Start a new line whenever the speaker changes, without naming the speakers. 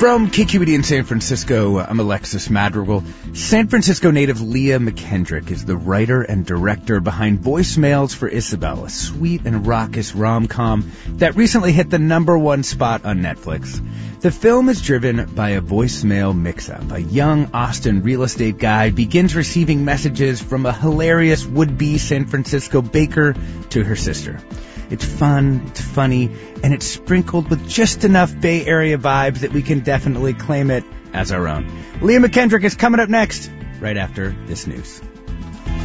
From KQED in San Francisco, I'm Alexis Madrigal. San Francisco native Leah McKendrick is the writer and director behind Voicemails for Isabel, a sweet and raucous rom-com that recently hit the #1 spot on Netflix. The film is driven by a voicemail mix-up. A young Austin real estate guy begins receiving messages from a hilarious would-be San Francisco baker to her sister. It's fun, it's funny, and it's sprinkled with just enough Bay Area vibes that we can definitely claim it as our own. Leah McKendrick is coming up next, right after this news.